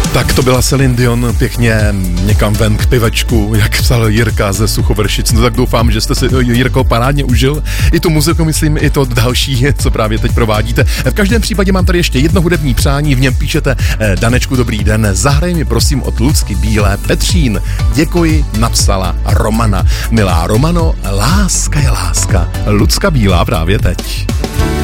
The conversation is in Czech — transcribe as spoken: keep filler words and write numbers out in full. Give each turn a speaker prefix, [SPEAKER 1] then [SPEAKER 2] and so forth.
[SPEAKER 1] Tak to byla Celine Dion, pěkně někam ven k pivečku, jak psal Jirka ze Suchovršic. No tak doufám, že jste si, Jirko, parádně užil i tu muziku, myslím, i to další, co právě teď provádíte. V každém případě mám tady ještě jedno hudební přání, v něm píšete: Danečku, dobrý den, zahraj mi prosím od Lucky Bílé Petřín. Děkuji, napsala Romana. Milá Romano, láska je láska. Lucka Bílá právě teď.